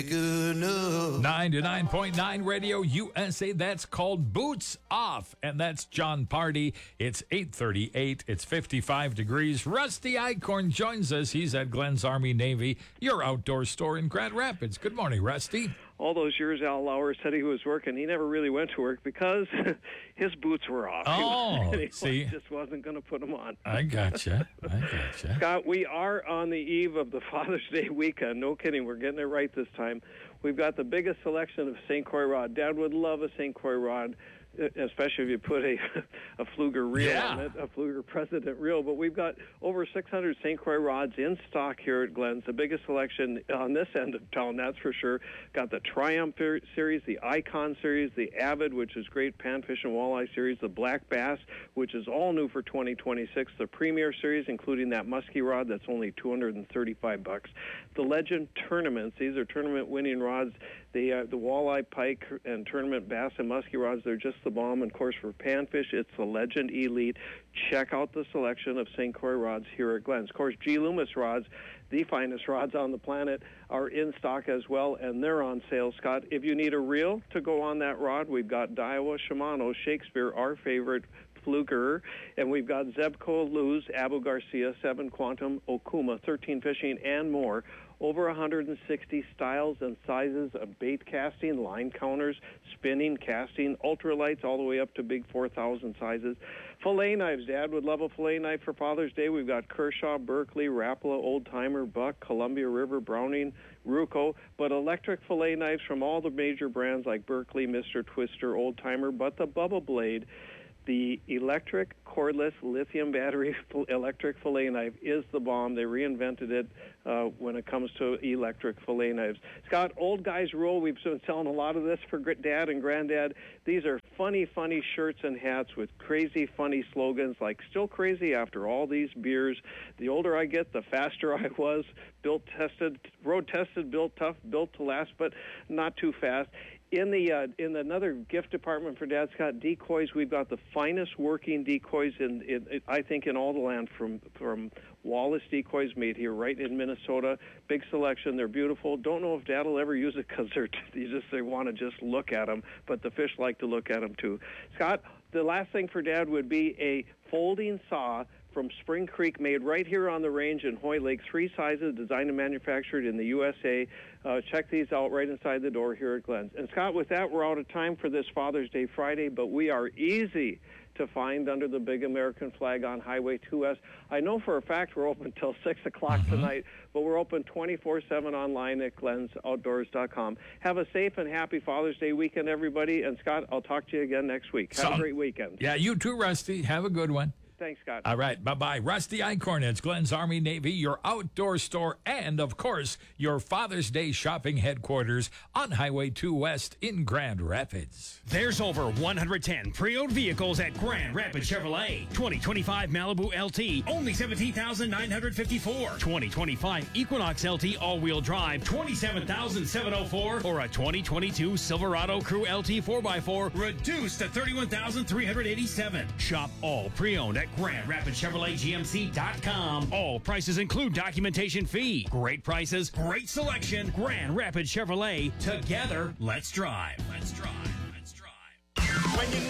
99.9 Radio USA. That's called Boots Off. And that's John Party. It's 8:38. It's 55 degrees. Rusty Eichhorn joins us. He's at Glenn's Army Navy, your outdoor store in Grand Rapids. Good morning, Rusty. All those years Al Lauer said he was working, he never really went to work because his boots were off. See? He just wasn't going to put them on. I gotcha. Scott, we are on the eve of the Father's Day weekend. No kidding. We're getting it right this time. We've got the biggest selection of St. Croix rod. Dad would love a St. Croix rod, especially if you put a Pfluger reel on it, a Pfluger President reel. But we've got over 600 St. Croix rods in stock here at Glenn's. The biggest selection on this end of town, that's for sure. Got the Triumph series, the Icon series, the Avid, which is great panfish and walleye series, the Black Bass, which is all new for 2026, the Premier series, including that musky rod that's only $235. The Legend tournaments, these are tournament-winning rods. The walleye, pike, and tournament bass and musky rods, they're just the bomb. And of course, for panfish, it's the Legend Elite. Check out the selection of St. Croix rods here at Glenn's. Of course, G. Loomis rods, the finest rods on the planet, are in stock as well, and they're on sale, Scott. If you need a reel to go on that rod, we've got Daiwa, Shimano, Shakespeare, our favorite, Pfluger, and we've got Zebco, Luz, Abu Garcia, 7 Quantum, Okuma, 13 Fishing, and more. Over 160 styles and sizes of bait casting, line counters, spinning, casting, ultralights, all the way up to big 4,000 sizes. Fillet knives. Dad would love a fillet knife for Father's Day. We've got Kershaw, Berkeley, Rapala, Old Timer, Buck, Columbia River, Browning, Ruco, but electric fillet knives from all the major brands like Berkeley, Mr. Twister, Old Timer, but the Bubba Blade, the electric cordless lithium battery electric fillet knife is the bomb. They reinvented it when it comes to electric fillet knives. Scott, Old Guys Rule, we've been selling a lot of this for Dad and Granddad. These are funny shirts and hats with crazy, funny slogans like "Still crazy after all these beers." The older I get, the faster I was. Built, tested, road tested, built tough, built to last, but not too fast. In another gift department for Dad, Scott, decoys. We've got the finest working decoys in I think in all the land, from Wallace decoys made here right in Minnesota. Big selection. They're beautiful. Don't know if Dad will ever use it because they want to just look at them, but the fish like to look at them too. Scott, the last thing for Dad would be a folding saw from Spring Creek, made right here on the range in Hoy Lake. 3 sizes, designed and manufactured in the USA. Check these out right inside the door here at Glenn's. And Scott, with that, we're out of time for this Father's Day Friday, but we are easy to find under the big American flag on Highway 2S. I know for a fact we're open until 6 o'clock tonight, but we're open 24/7 online at glensoutdoors.com. Have a safe and happy Father's Day weekend, everybody. And Scott, I'll talk to you again next week. Have a great weekend. Yeah, you too, Rusty. Have a good one. Thanks, Scott. All right, bye-bye. Rusty Eichhorn, it's Glenn's Army Navy, your outdoor store, and, of course, your Father's Day shopping headquarters on Highway 2 West in Grand Rapids. There's over 110 pre-owned vehicles at Grand Rapids Chevrolet. 2025 Malibu LT, only $17,954. 2025 Equinox LT all-wheel drive, $27,704. Or a 2022 Silverado Crew LT 4x4, reduced to $31,387. Shop all pre-owned at GrandRapidsChevroletGMC.com. All prices include documentation fee. Great prices, great selection. Grand Rapids Chevrolet. Together, let's drive. Let's drive. Let's drive. When you